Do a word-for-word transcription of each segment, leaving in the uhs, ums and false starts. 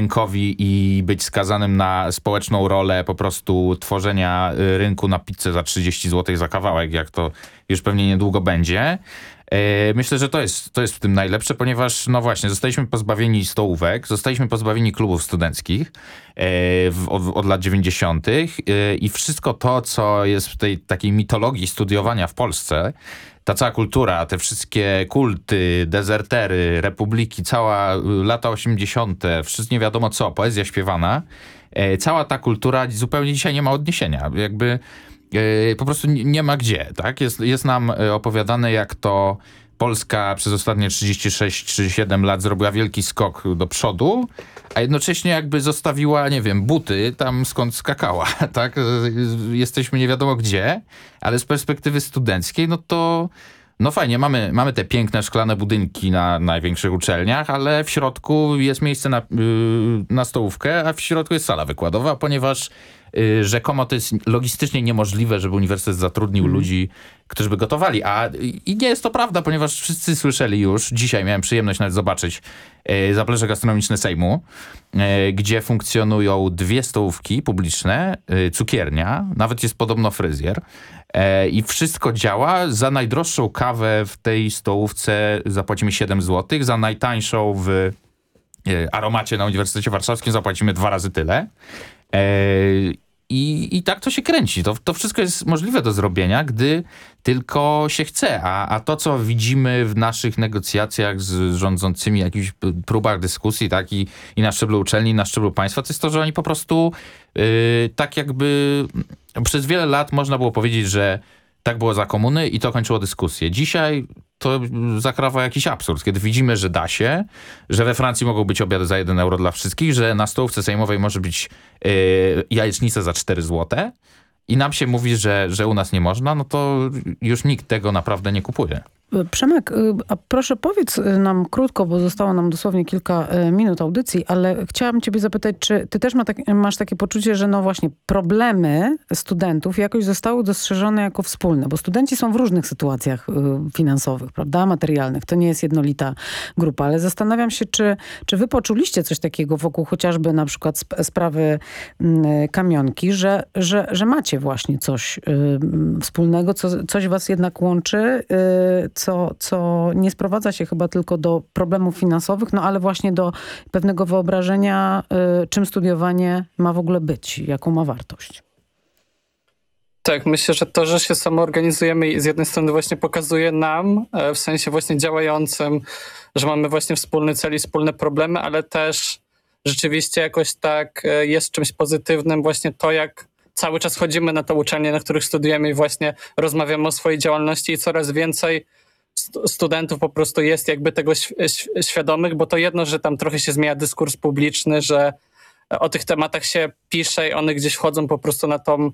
rynkowi i być skazanym na społeczną rolę po prostu tworzenia rynku na pizzę za trzydzieści złotych za kawałek, jak to już pewnie niedługo będzie. Myślę, że to jest, to jest w tym najlepsze, ponieważ no właśnie, zostaliśmy pozbawieni stołówek, zostaliśmy pozbawieni klubów studenckich w, od, od lat dziewięćdziesiątych i wszystko to, co jest w tej takiej mitologii studiowania w Polsce, ta cała kultura, te wszystkie kulty, dezertery, republiki, cała lata osiemdziesiąte, wszystko nie wiadomo co, poezja śpiewana, cała ta kultura zupełnie dzisiaj nie ma odniesienia. Jakby po prostu nie ma gdzie, tak? Jest, jest nam opowiadane, jak to Polska przez ostatnie trzydzieści sześć trzydzieści siedem lat zrobiła wielki skok do przodu, a jednocześnie jakby zostawiła, nie wiem, buty tam skąd skakała, tak? Jesteśmy nie wiadomo gdzie, ale z perspektywy studenckiej, no to no fajnie, mamy, mamy te piękne szklane budynki na największych uczelniach, ale w środku jest miejsce na, yy, na stołówkę, a w środku jest sala wykładowa, ponieważ yy, rzekomo to jest logistycznie niemożliwe, żeby uniwersytet zatrudnił mm. ludzi, którzy by gotowali. A i nie jest to prawda, ponieważ wszyscy słyszeli już, dzisiaj miałem przyjemność nawet zobaczyć yy, zaplecze gastronomiczne Sejmu, yy, gdzie funkcjonują dwie stołówki publiczne, yy, cukiernia, nawet jest podobno fryzjer. I wszystko działa. Za najdroższą kawę w tej stołówce zapłacimy siedem złotych, za najtańszą w Aromacie na Uniwersytecie Warszawskim zapłacimy dwa razy tyle. I, i tak to się kręci. To, to wszystko jest możliwe do zrobienia, gdy tylko się chce. A, a to, co widzimy w naszych negocjacjach z rządzącymi, jakichś próbach dyskusji, tak, i, i na szczeblu uczelni, i na szczeblu państwa, to jest to, że oni po prostu yy, tak jakby przez wiele lat można było powiedzieć, że tak było za komuny i to kończyło dyskusję. Dzisiaj to zakrawa jakiś absurd, kiedy widzimy, że da się, że we Francji mogą być obiady za jeden euro dla wszystkich, że na stołówce sejmowej może być yy, jajecznica za cztery złote i nam się mówi, że, że u nas nie można, no to już nikt tego naprawdę nie kupuje. Przemek, a proszę powiedz nam krótko, bo zostało nam dosłownie kilka minut audycji, ale chciałam ciebie zapytać, czy ty też ma tak, masz takie poczucie, że no właśnie problemy studentów jakoś zostały dostrzeżone jako wspólne, bo studenci są w różnych sytuacjach finansowych, prawda, materialnych. To nie jest jednolita grupa, ale zastanawiam się, czy, czy wy poczuliście coś takiego wokół chociażby na przykład sp- sprawy y, kamionki, że, że, że macie właśnie coś y, wspólnego, co, coś was jednak łączy, y, Co, co nie sprowadza się chyba tylko do problemów finansowych, no ale właśnie do pewnego wyobrażenia, y, czym studiowanie ma w ogóle być, jaką ma wartość. Tak, myślę, że to, że się samoorganizujemy z jednej strony właśnie pokazuje nam, w sensie właśnie działającym, że mamy właśnie wspólny cel i wspólne problemy, ale też rzeczywiście jakoś tak jest czymś pozytywnym właśnie to, jak cały czas chodzimy na te uczelnie, na których studiujemy i właśnie rozmawiamy o swojej działalności i coraz więcej studentów po prostu jest jakby tego świadomych, bo to jedno, że tam trochę się zmienia dyskurs publiczny, że o tych tematach się pisze i one gdzieś wchodzą po prostu na tą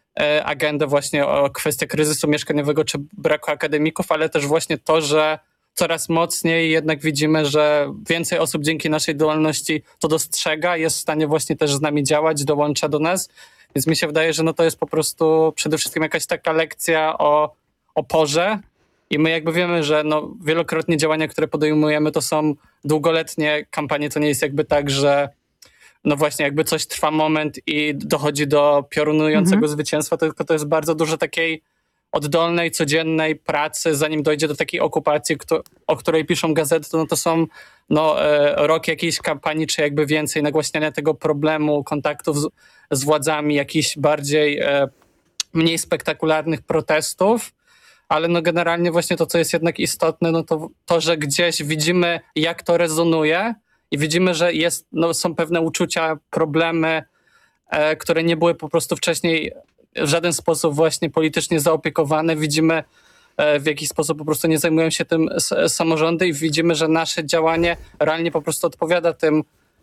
agendę właśnie o kwestię kryzysu mieszkaniowego czy braku akademików, ale też właśnie to, że coraz mocniej jednak widzimy, że więcej osób dzięki naszej działalności to dostrzega, jest w stanie właśnie też z nami działać, dołącza do nas. Więc mi się wydaje, że no to jest po prostu przede wszystkim jakaś taka lekcja o oporze i my jakby wiemy, że no wielokrotnie działania, które podejmujemy, to są długoletnie kampanie. To nie jest jakby tak, że no właśnie jakby coś trwa moment i dochodzi do piorunującego mhm. zwycięstwa, tylko to jest bardzo dużo takiej oddolnej, codziennej pracy, zanim dojdzie do takiej okupacji, kto, o której piszą gazety, no to są no, e, rok jakiejś kampanii, czy jakby więcej nagłaśniania tego problemu, kontaktów z, z władzami, jakichś bardziej, e, mniej spektakularnych protestów, ale no generalnie właśnie to, co jest jednak istotne, no to to, że gdzieś widzimy, jak to rezonuje i widzimy, że jest, no, są pewne uczucia, problemy, e, które nie były po prostu wcześniej w żaden sposób właśnie politycznie zaopiekowane. Widzimy, w jaki sposób po prostu nie zajmują się tym samorządy i widzimy, że nasze działanie realnie po prostu odpowiada tym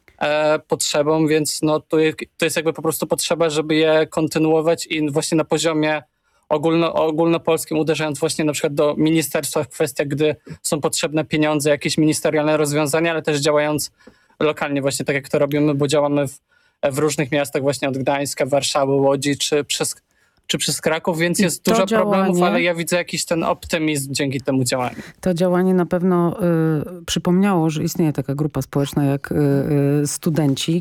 e, potrzebom, więc no to, to jest jakby po prostu potrzeba, żeby je kontynuować i właśnie na poziomie ogólno, ogólnopolskim, uderzając właśnie na przykład do ministerstwa w kwestiach, gdy są potrzebne pieniądze, jakieś ministerialne rozwiązania, ale też działając lokalnie właśnie tak jak to robimy, bo działamy w w różnych miastach właśnie od Gdańska, Warszawy, Łodzi czy przez, czy przez Kraków, więc I jest dużo działanie, problemów, ale ja widzę jakiś ten optymizm dzięki temu działaniu. To działanie na pewno y, przypomniało, że istnieje taka grupa społeczna jak y, y, studenci,